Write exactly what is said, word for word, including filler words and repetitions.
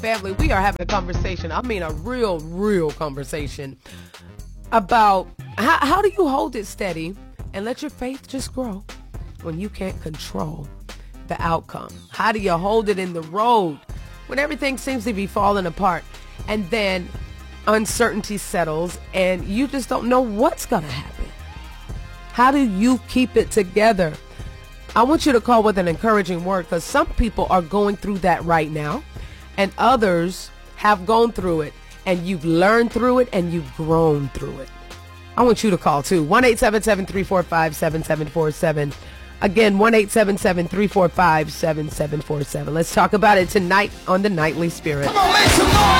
Family, we are having a conversation. I mean, a real, real conversation about how, how do you hold it steady and let your faith just grow when you can't control the outcome? How do you hold it in the road when everything seems to be falling apart and then uncertainty settles and you just don't know what's going to happen? How do you keep it together? I want you to call with an encouraging word, because some people are going through that right now and others have gone through it, and you've learned through it and you've grown through it. I want you to call too. one eight seven seven, three four five, seven seven four seven. Again, one eight seven seven, three four five, seven seven four seven. Let's talk about it tonight on the Nightly Spirit. Come on, make some noise.